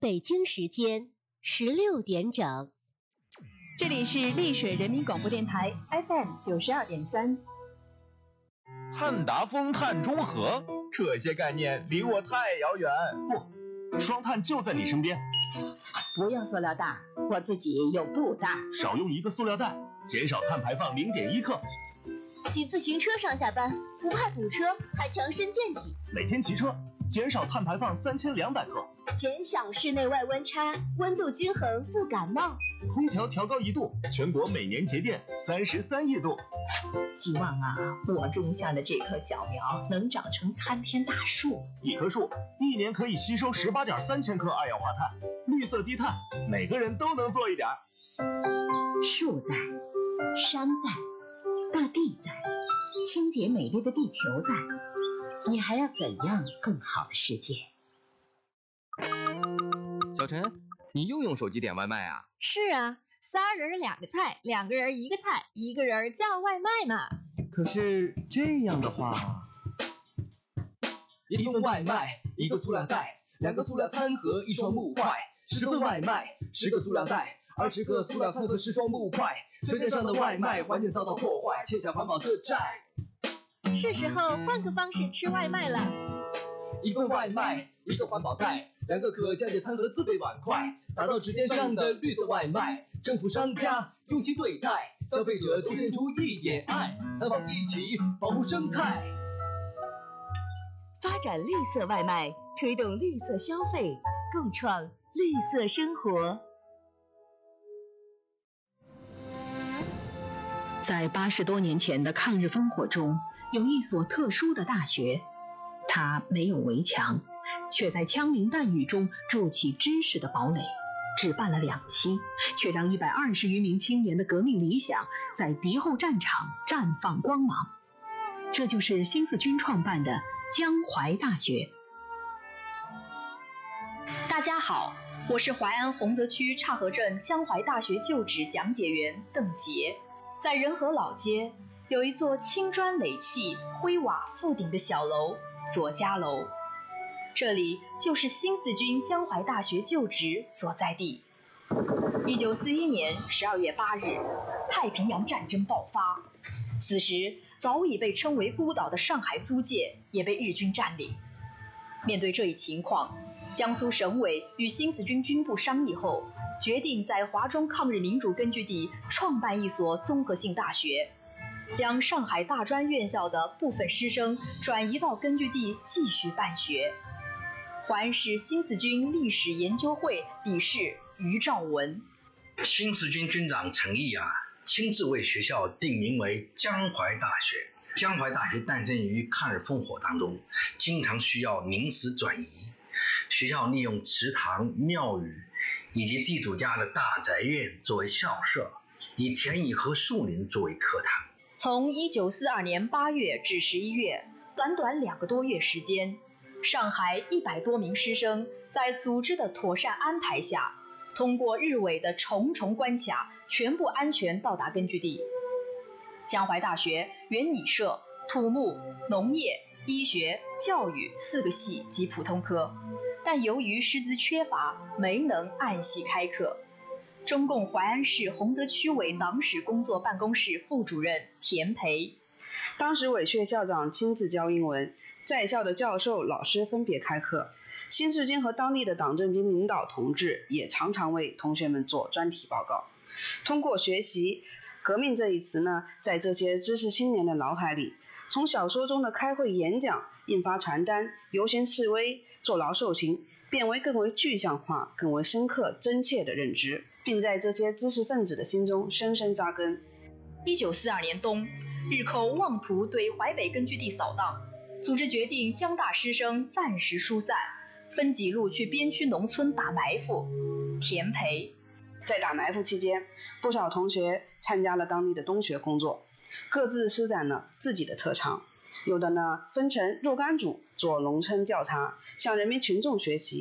北京时间16点整。 这里是丽水人民广播电台 FM 92.3。 碳达峰、碳中和，这些概念离我太遥远。不，双碳就在你身边。 不用塑料袋，我自己有布袋。 少用一个塑料袋，减少碳排放0.1克。 骑自行车上下班，不怕堵车，还强身健体。 每天骑车，减少碳排放3200克。 减小室内外温差，温度均衡不感冒。 空调调高1度，全国每年节电33亿度。 希望我种下的这棵小苗能长成参天大树。 一棵树1年可以吸收18.3千克二氧化碳，绿色低碳，每个人都能做一点。 树在，山在，大地在，清洁美丽的地球在，你还要怎样更好的世界？ 小陈，你又用手机点外卖啊？ 是啊，3人2个菜，2个人1个菜，1个人叫外卖嘛。 可是这样的话， 一份外卖1个塑料袋，2个塑料餐盒1双木块，10份外卖10个塑料袋，20个塑料餐盒10双木块，舌尖上的外卖环境遭到破坏，欠下环保的债。 是时候换个方式吃外卖了。 一份外卖1个环保袋，2个可降解餐盒自备碗筷，打造指尖上的绿色外卖。政府商家用心对待，消费者都献出一点爱，三方一起保护生态。 发展绿色外卖，推动绿色消费，共创绿色生活。 在80多年前的抗日烽火中，有一所特殊的大学，它没有围墙，却在枪林弹雨中筑起知识的堡垒。只办了2期，却让120余名青年的革命理想在敌后战场绽放光芒。这就是新四军创办的江淮大学。 大家好，我是淮安洪泽区岔河镇江淮大学旧址讲解员邓杰。在仁和老街有一座青砖垒砌、灰瓦覆顶的小楼——左家楼。这里就是新四军江淮大学旧址所在地。1941年12月8日，太平洋战争爆发。此时，早已被称为孤岛的上海租界也被日军占领。面对这一情况，江苏省委与新四军军部商议后，决定在华中抗日民主根据地创办一所综合性大学，将上海大专院校的部分师生转移到根据地继续办学。淮安市新四军历史研究会理事于兆文： 新四军军长陈毅亲自为学校定名为江淮大学。江淮大学诞生于抗日烽火当中，经常需要临时转移。学校利用祠堂、庙宇以及地主家的大宅院作为校舍，以田野和树林作为课堂。 从1942年8月至11月，短短2个多月时间，上海100多名师生在组织的妥善安排下，通过日伪的重重关卡，全部安全到达根据地。江淮大学原拟设土木、农业、医学、教育4个系及普通科，但由于师资缺乏，没能按系开课。中共淮安市洪泽区委党史工作办公室副主任田培： 当时委却校长亲自教英文，在校的教授、老师分别开课，新四军和当地的党政军领导同志也常常为同学们做专题报告。通过学习，革命这一词呢，在这些知识青年的脑海里，从小说中的开会演讲、印发传单、游行示威、坐牢受刑，变为更为具象化、更为深刻、真切的认知，并在这些知识分子的心中深深扎根。 1942年冬，日寇妄图对淮北根据地扫荡，组织决定江大师生暂时疏散，分几路去边区农村打埋伏。田培： 在打埋伏期间，不少同学参加了当地的冬学工作，各自施展了自己的特长。有的呢分成若干组做农村调查，向人民群众学习；